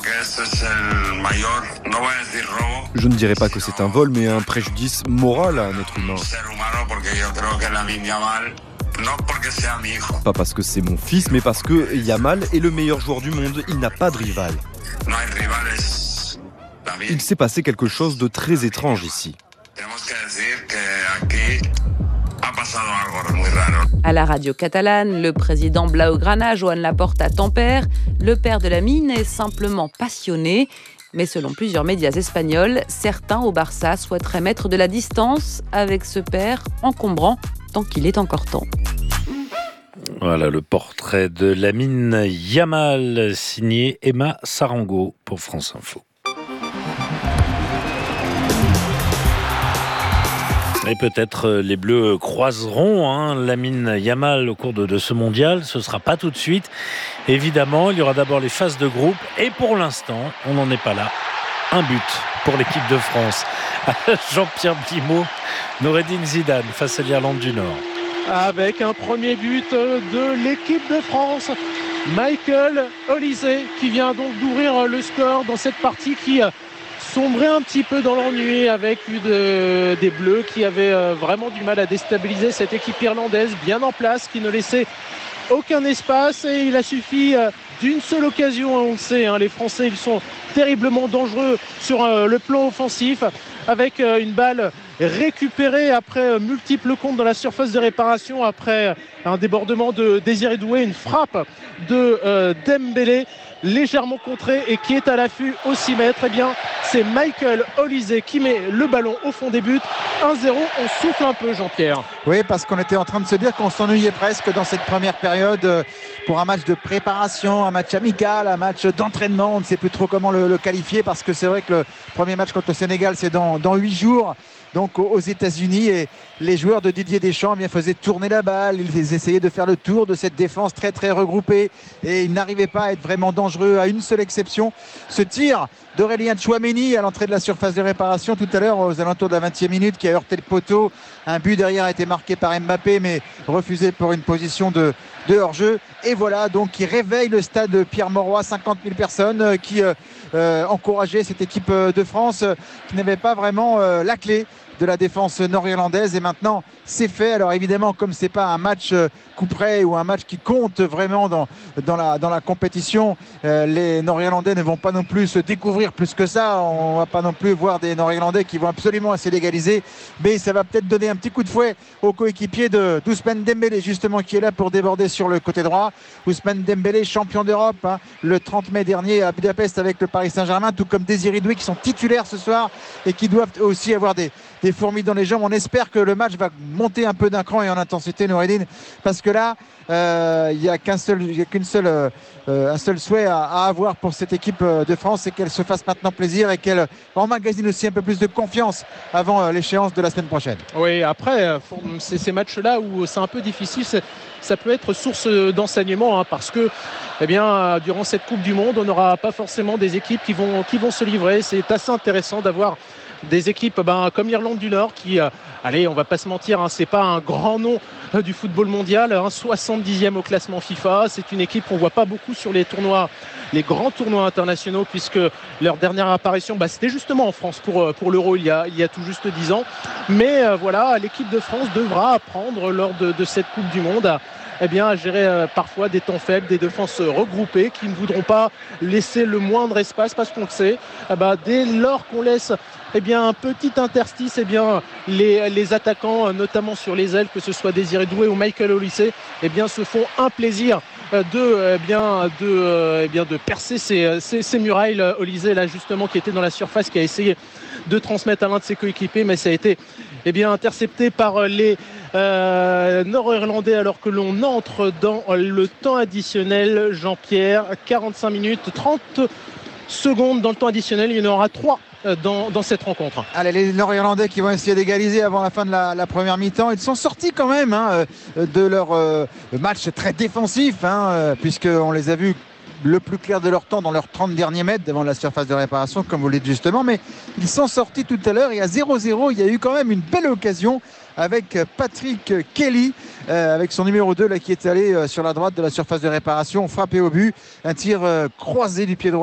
Je ne dirais pas que c'est un vol, mais un préjudice moral à un être humain. Pas parce que c'est mon fils, mais parce que Yamal est le meilleur joueur du monde. Il n'a pas de rival. Il s'est passé quelque chose de très étrange ici. À la radio catalane, le président Blaugrana, Joan Laporta, tempère. Le père de Lamine est simplement passionné. Mais selon plusieurs médias espagnols, certains au Barça souhaiteraient mettre de la distance avec ce père encombrant tant qu'il est encore temps. Voilà le portrait de Lamine Yamal, signé Emma Sarango pour France Info. Et peut-être les Bleus croiseront Lamine Yamal au cours de ce mondial. Ce ne sera pas tout de suite. Évidemment, il y aura d'abord les phases de groupe. Et pour l'instant, on n'en est pas là. Un but pour l'équipe de France. Jean-Pierre Blimaud, Noureddine Zidane face à l'Irlande du Nord. Avec un premier but de l'équipe de France. Michael Olise qui vient donc d'ouvrir le score dans cette partie qui sombrait un petit peu dans l'ennui avec des Bleus qui avaient vraiment du mal à déstabiliser cette équipe irlandaise bien en place, qui ne laissait aucun espace, et il a suffi d'une seule occasion, on le sait, les Français ils sont terriblement dangereux sur le plan offensif, avec une balle récupérée après multiples comptes dans la surface de réparation, après un débordement de Désiré Doué, une frappe de Dembélé légèrement contrée et qui est à l'affût au 6 mètres. Eh bien, c'est Michael Olise qui met le ballon au fond des buts. 1-0, on souffle un peu, Jean-Pierre. Oui, parce qu'on était en train de se dire qu'on s'ennuyait presque dans cette première période pour un match de préparation, un match amical, un match d'entraînement. On ne sait plus trop comment le qualifier, parce que c'est vrai que le premier match contre le Sénégal, c'est dans 8 jours. Donc aux États-Unis, et les joueurs de Didier Deschamps faisaient tourner la balle, ils essayaient de faire le tour de cette défense très très regroupée, et ils n'arrivaient pas à être vraiment dangereux, à une seule exception, ce tir d'Aurélien Tchouaméni à l'entrée de la surface de réparation tout à l'heure aux alentours de la 20e minute, qui a heurté le poteau. Un but derrière a été marqué par Mbappé, mais refusé pour une position de hors-jeu. Et voilà donc qui réveille le stade Pierre-Mauroy, 50 000 personnes qui encourageaient cette équipe de France qui n'avait pas vraiment la clé de la défense nord-irlandaise. Et maintenant c'est fait. Alors évidemment, comme c'est pas un match coup près ou un match qui compte vraiment dans la compétition, les Nord-Irlandais ne vont pas non plus se découvrir plus que ça. On va pas non plus voir des Nord-Irlandais qui vont absolument essayer d'égaliser, mais ça va peut-être donner un petit coup de fouet au coéquipier d'Ousmane Dembélé, justement, qui est là pour déborder sur le côté droit. Ousmane Dembélé, champion d'Europe le 30 mai dernier à Budapest avec le Paris Saint-Germain, tout comme Désiré Doué, qui sont titulaires ce soir et qui doivent aussi avoir des fourmis dans les jambes. On espère que le match va monter un peu d'un cran et en intensité, Noureddine, parce que là il n'y a un seul souhait à avoir pour cette équipe de France, c'est qu'elle se fasse maintenant plaisir et qu'elle emmagasine aussi un peu plus de confiance avant l'échéance de la semaine prochaine. Oui, après c'est ces matchs-là où c'est un peu difficile, ça peut être source d'enseignement, parce que durant cette Coupe du Monde, on n'aura pas forcément des équipes qui vont se livrer. C'est assez intéressant d'avoir des équipes comme l'Irlande du Nord qui, on va pas se mentir, c'est pas un grand nom du football mondial, 70e au classement FIFA. C'est une équipe qu'on voit pas beaucoup sur les grands tournois internationaux, puisque leur dernière apparition, c'était justement en France pour l'Euro il y a tout juste 10 ans. Mais l'équipe de France devra apprendre lors de cette Coupe du Monde à gérer parfois des temps faibles, des défenses regroupées qui ne voudront pas laisser le moindre espace, parce qu'on le sait, dès lors qu'on laisse un petit interstice, les attaquants, notamment sur les ailes, que ce soit Désiré Doué ou Michael Olise, se font un plaisir de percer ces murailles. Olise, là justement, qui était dans la surface, qui a essayé de transmettre à l'un de ses coéquipiers, mais ça a été intercepté par les Nord-Irlandais, alors que l'on entre dans le temps additionnel. Jean-Pierre, 45 minutes, 30 secondes dans le temps additionnel. Il y en aura 3 dans cette rencontre. Allez, les Nord-Irlandais qui vont essayer d'égaliser avant la fin de la première mi-temps. Ils sont sortis quand même de leur match très défensif, puisqu'on les a vus le plus clair de leur temps dans leurs 30 derniers mètres devant la surface de réparation, comme vous l'avez dit justement, mais ils sont sortis tout à l'heure, et à 0-0 il y a eu quand même une belle occasion avec Patrick Kelly, avec son numéro 2 qui est allé sur la droite de la surface de réparation, frappé au but, un tir croisé du pied droit